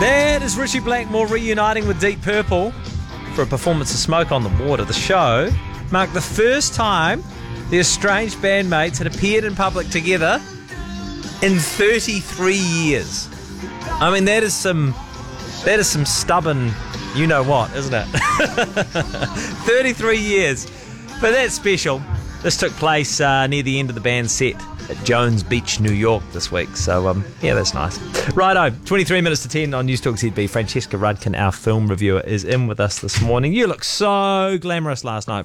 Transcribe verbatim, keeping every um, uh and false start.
That is Richie Blackmore reuniting with Deep Purple for a performance of Smoke on the Water. The show marked the first time the estranged bandmates had appeared in public together in thirty-three years. I mean, that is some that is some stubborn you know what, isn't it? thirty-three years. But that's special. This took place uh, near the end of the band's set at Jones Beach, New York this week. So, um, yeah, that's nice. Righto, twenty-three minutes to ten on News Talk Z B. Francesca Rudkin, our film reviewer, is in with us this morning. You look so glamorous last night.